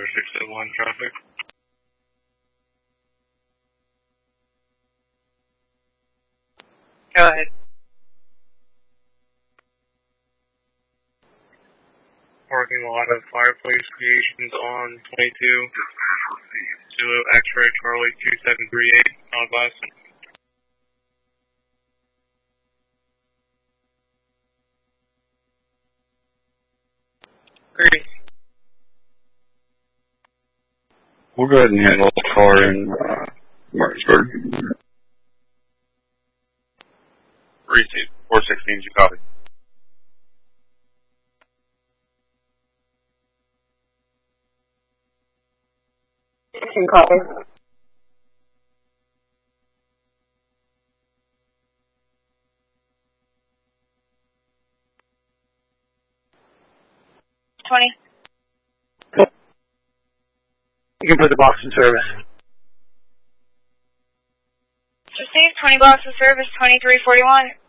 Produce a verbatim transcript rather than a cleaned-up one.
four six one traffic. Go ahead. Parking lot of Fireplace Creations on twenty-two. Zulu X-ray Charlie two seven three eight on Boston. Great. We'll go ahead and handle the car in uh, Martinsburg. Receive. four sixteen, you copy. Can copy. twenty. You can put the box in service. Received twenty box of service, twenty-three forty-one.